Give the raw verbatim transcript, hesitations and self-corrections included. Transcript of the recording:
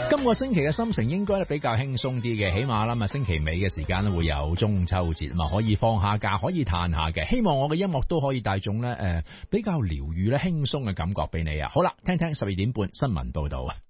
今個星期嘅心情應該咧比較輕鬆啲嘅，起碼啦，星期尾嘅時間咧會有中秋節嘛，可以放下假，可以嘆下嘅。希望我嘅音樂都可以帶種咧誒比較療愈咧輕鬆嘅感覺俾你啊！好啦，聽聽十二點半新聞報道啊！